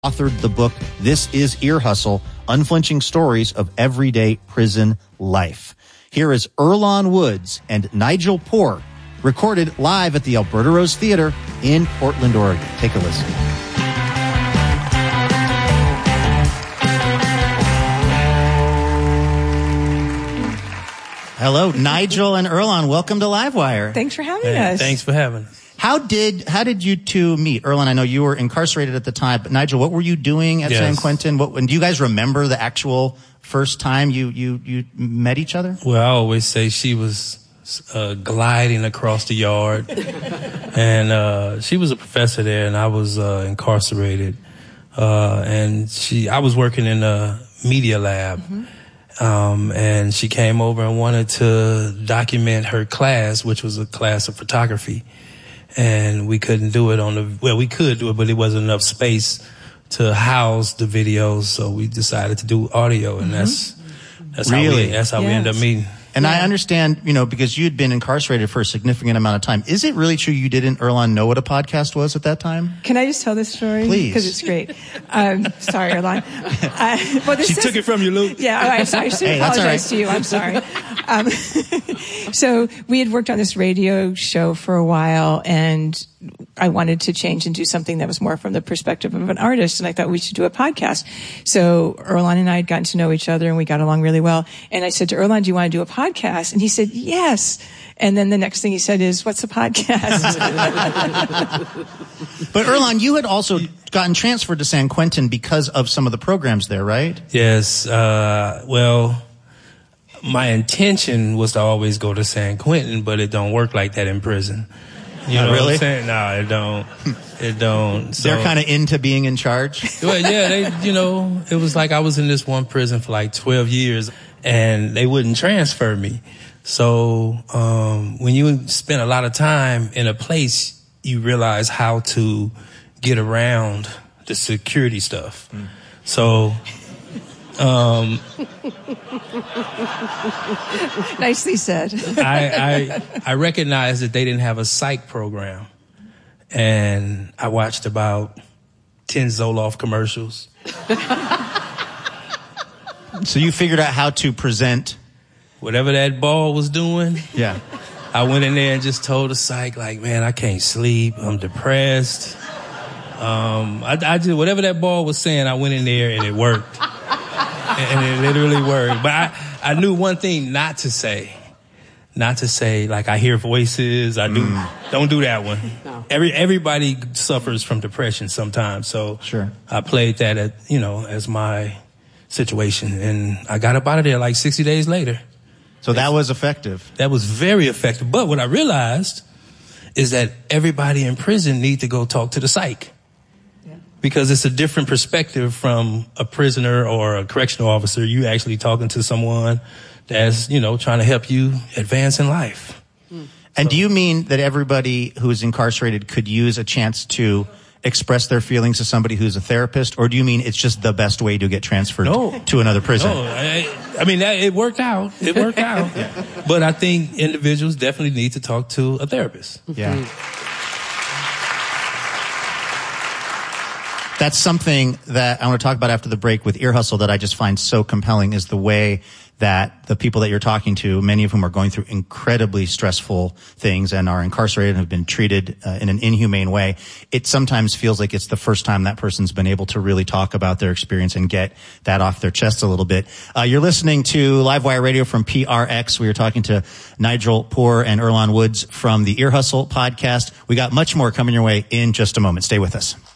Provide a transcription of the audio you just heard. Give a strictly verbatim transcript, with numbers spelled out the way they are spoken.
authored the book, This Is Ear Hustle, Unflinching Stories of Everyday Prison Life. Here is Earlonne Woods and Nigel Poor, recorded live at the Alberta Rose Theater in Portland, Oregon. Take a listen. Hello, Nigel and Earlonne. Welcome to Livewire. Thanks for having Hey, us. Thanks for having us. How did how did you two meet? Earlonne, I know you were incarcerated at the time, but Nigel, what were you doing at Yes. San Quentin? What, and do you guys remember the actual first time you, you, you met each other? Well, I always say she was uh, gliding across the yard, and uh, she was a professor there, and I was uh, incarcerated. Uh, and she, I was working in a media lab, mm-hmm. um, and she came over and wanted to document her class, which was a class of photography. And we couldn't do it on the, well, we could do it, but it wasn't enough space to house the videos. So we decided to do audio, and mm-hmm. that's, that's really? how we, that's how yes. we ended up meeting. And yeah. I understand, you know, because you'd been incarcerated for a significant amount of time. Is it really true you didn't, Earlonne, know what a podcast was at that time? Can I just tell this story? Please. Because it's great. Um, sorry, Earlonne. Uh, well, this She says, took it from you, Luke. Yeah, oh, I'm sorry. I should Hey, that's apologize all right. to you. I'm sorry. Um, so we had worked on this radio show for a while, and I wanted to change and do something that was more from the perspective of an artist, and I thought we should do a podcast. So Earlonne and I had gotten to know each other, and we got along really well. And I said to Earlonne, do you want to do a podcast? And he said, yes. And then the next thing he said is, what's a podcast? But Earlonne, you had also gotten transferred to San Quentin because of some of the programs there, right? Yes. Uh, well, my intention was to always go to San Quentin, but it don't work like that in prison. You Not know really? what I'm saying? No, it don't. It don't. So, They're kind of into being in charge. well, yeah, they, you know, it was like I was in this one prison for like twelve years, and they wouldn't transfer me. So um, when you spend a lot of time in a place, you realize how to get around the security stuff. Mm. So. Um, Nicely said. I, I I recognized that they didn't have a psych program, and I watched about ten Zoloft commercials. So you figured out how to present. Whatever that ball was doing, Yeah. I went in there and just told the psych, like, man, I can't sleep. I'm depressed. Um, I, I just, whatever that ball was saying, I went in there and it worked. And it literally worked. But I, I knew one thing not to say. Not to say, like, I hear voices. I do. Mm. Don't do that one. No. Every Everybody suffers from depression sometimes. So sure. I played that, at, you know, as my situation. And I got up out of there like sixty days later. So that was effective. That was very effective. But what I realized is that everybody in prison need to go talk to the psych. Because it's a different perspective from a prisoner or a correctional officer. You actually talking to someone that's, you know, trying to help you advance in life. Mm. And so, do you mean that everybody who is incarcerated could use a chance to express their feelings to somebody who's a therapist? Or do you mean it's just the best way to get transferred no. to another prison? No, I, I mean, that, it worked out. It worked out. Yeah. But I think individuals definitely need to talk to a therapist. Yeah. That's something that I want to talk about after the break with Ear Hustle that I just find so compelling is the way that the people that you're talking to, many of whom are going through incredibly stressful things and are incarcerated and have been treated uh, in an inhumane way, it sometimes feels like it's the first time that person's been able to really talk about their experience and get that off their chest a little bit. Uh, you're listening to Livewire Radio from P R X. We are talking to Nigel Poor and Earlonne Woods from the Ear Hustle podcast. We got much more coming your way in just a moment. Stay with us.